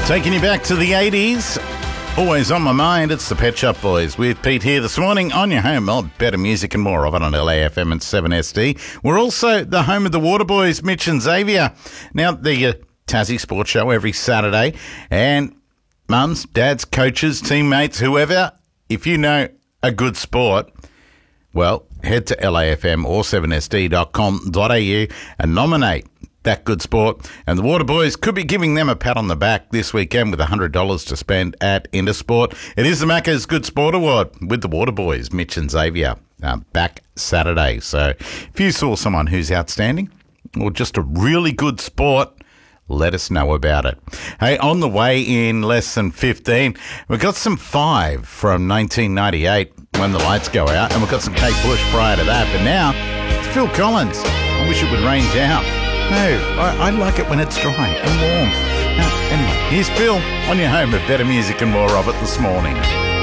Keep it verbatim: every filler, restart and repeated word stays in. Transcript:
Taking you back to the eighties. Always on my mind, it's the Pet Shop Boys with Pete here this morning on your home of better music and more of it on L A F M and seven S D. We're also the home of the Waterboys, Mitch and Xavier. Now, the uh, Tassie Sports Show every Saturday. And mums, dads, coaches, teammates, whoever, if you know a good sport, well, head to L A F M or seven S D dot com dot A U and nominate that good sport. And the Waterboys could be giving them a pat on the back this weekend with one hundred dollars to spend at Intersport. It is the Macca's Good Sport Award with the Waterboys, Mitch and Xavier, uh, back Saturday. So if you saw someone who's outstanding or just a really good sport, let us know about it. Hey, on the way in less than fifteen, we've got some Five from nineteen ninety-eight, When the Lights Go Out, and we've got some Kate Bush prior to that. But now, it's Phil Collins. I wish it would rain down. No, I, I like it when it's dry and warm. Now, anyway, here's Phil on your home of better music and more of it this morning.